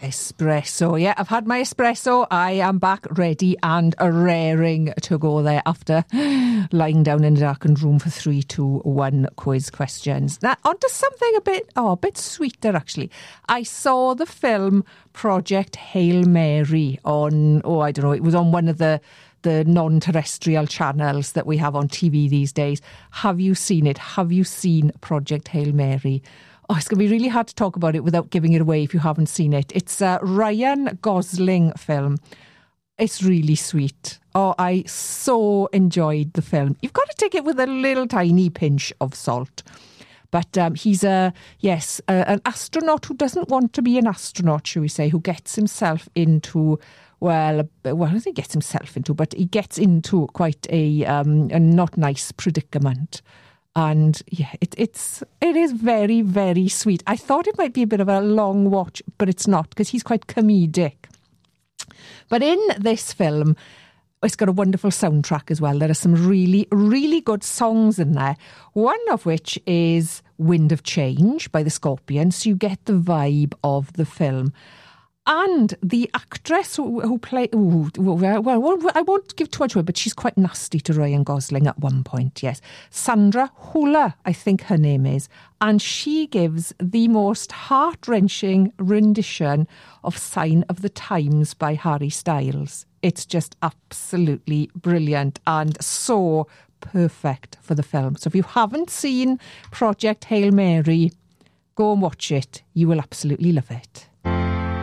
Espresso. Yeah, I've had my espresso. I am back ready and raring to go there after lying down in a darkened room for 3, 2, 1 quiz questions. Now, on to something a bit sweeter, actually. I saw the film Project Hail Mary on, I don't know, it was on one of the non-terrestrial channels that we have on TV these days. Have you seen it? Have you seen Project Hail Mary? Oh, it's going to be really hard to talk about it without giving it away if you haven't seen it. It's a Ryan Gosling film. It's really sweet. Oh, I so enjoyed the film. You've got to take it with a little tiny pinch of salt. But he's an astronaut who doesn't want to be an astronaut, shall we say, who gets himself into, I don't think gets himself into, but he gets into quite a not nice predicament. And yeah, it is very, very sweet. I thought it might be a bit of a long watch, but it's not, because he's quite comedic. But in this film, it's got a wonderful soundtrack as well. There are some really, really good songs in there. One of which is Wind of Change by the Scorpions. So you get the vibe of the film. And the actress who played, I won't give too much away, but she's quite nasty to Ryan Gosling at one point, yes. Sandra Hüller, I think her name is. And she gives the most heart-wrenching rendition of Sign of the Times by Harry Styles. It's just absolutely brilliant and so perfect for the film. So if you haven't seen Project Hail Mary, go and watch it. You will absolutely love it.